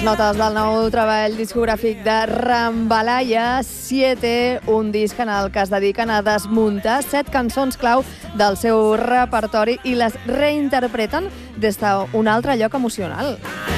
Notes del nou treball discogràfic de Rambalaya, Siete, un disc en el que es dediquen a desmuntar 7 cançons clau del seu repertori i les reinterpreten des d'un altre lloc emocional.